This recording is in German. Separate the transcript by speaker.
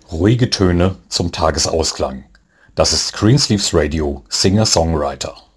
Speaker 1: Ruhige Töne zum Tagesausklang. Das ist Greensleeves Radio Singer-Songwriter.